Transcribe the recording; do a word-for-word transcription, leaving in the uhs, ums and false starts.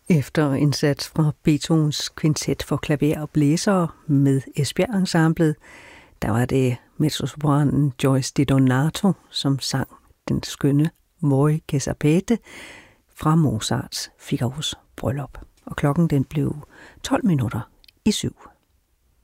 Efter en sats fra Beethovens kvintet for klaver og blæsere med Esbjerg Ensemblet, der var det mezzosopranen Joyce Di Donato, som sang den skønne Voi che sapete fra Mozarts Figaros Bryllup. Og klokken den blev tolv minutter i syv.